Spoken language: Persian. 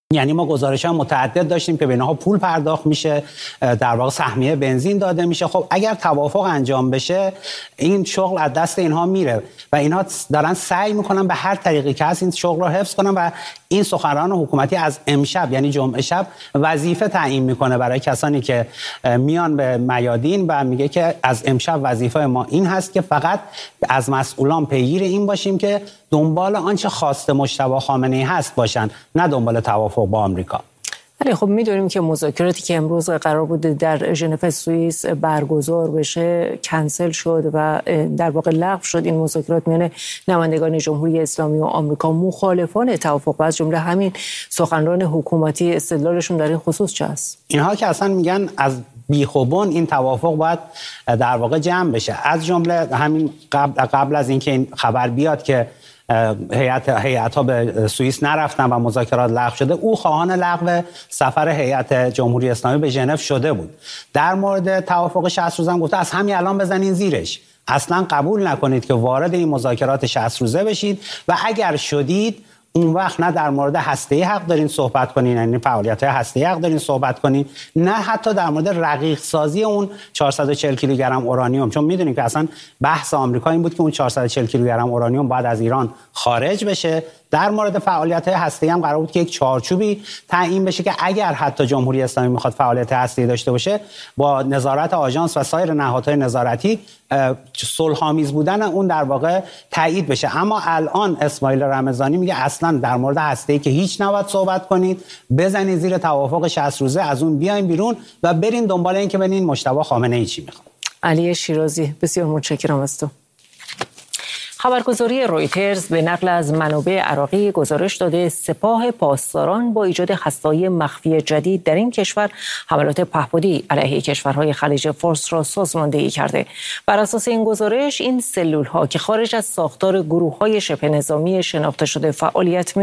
یعنی ما گزارش‌ها متعدد داشتیم که به اینها پول پرداخت میشه، در واقع سهمیه بنزین داده میشه. خب اگر توافق انجام بشه این شغل از دست اینها میره و اینها دارن سعی میکنن به هر طریقی که هست این شغل رو حفظ کنن و این سخنران حکومتی از امشب یعنی جمعه شب وظیفه تعیین میکنه برای کسانی که میان به میادین و میگه که از امشب وظیفه ما این هست که فقط از مسئولان پیگیر این باشیم که دنبال آنچه خواست مجتبی خامنه‌ای هست باشن، نه دنبال توافق با آمریکا. ولی خب میدونیم که مذاکراتی که امروز قرار بود در ژنو سوئیس برگزار بشه کنسل شد و در واقع لغو شد. این مذاکرات میان نمایندگان جمهوری اسلامی و آمریکا. مخالفان توافق و از جمله همین سخنران حکومتی استدلالشون در این خصوص چه است؟ اینها که اصلا میگن از بیخوبون این توافق باید در واقع جمع بشه. از جمله همین قبل از اینکه این خبر بیاد که هیئت‌ها به سوئیس نرفتن و مذاکرات لغو شده، او خواهان لغو سفر هیئت جمهوری اسلامی به ژنو شده بود. در مورد توافق 60 روزه هم گفته از همین الان بزنین زیرش، اصلا قبول نکنید که وارد این مذاکرات 60 روزه بشید و اگر شدید اون وقت نه در مورد هسته‌ای حق دارین صحبت کنین، یعنی فعالیت‌های هسته‌ای حق دارین صحبت کنین، نه حتی در مورد رقیق سازی اون 440 کیلوگرم اورانیوم، چون میدونیم که اصلا بحث آمریکا این بود که اون 440 کیلوگرم اورانیوم باید از ایران خارج بشه. در مورد فعالیت‌های هسته‌ای هم قرار بود که یک چارچوبی تعیین بشه که اگر حتی جمهوری اسلامی میخواد فعالیت هسته‌ای داشته باشه با نظارت آژانس و سایر نهادهای نظارتی صلح‌آمیز بودن اون در واقع تایید بشه. اما الان اسماعیل رمضانی میگه اصلا در مورد هسته‌ای که هیچ نباید صحبت کنید، بزنید زیر توافق 60 روزه، از اون بیاین بیرون و برین دنبال این که ببینین مجتبی خامنه‌ای چی میخواد. علی شیرازی، بسیار متشکرم از تو. خبرگزاری رویترز به نقل از منابع عراقی گزارش داده سپاه پاسداران با ایجاد هسته‌های مخفی جدید در این کشور حملات پهپادی علیه کشورهای خلیج فارس را سازماندهی کرده. بر اساس این گزارش این سلول‌ها که خارج از ساختار گروه‌های شبه نظامی شناخته شده فعالیت